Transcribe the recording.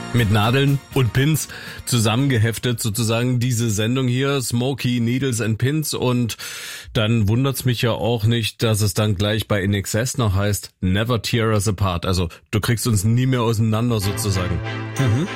Mit Nadeln und Pins zusammengeheftet sozusagen diese Sendung hier, Smoky Needles and Pins, und dann wundert's mich ja auch nicht, dass es dann gleich bei INXS noch heißt Never Tear Us Apart, also du kriegst uns nie mehr auseinander sozusagen.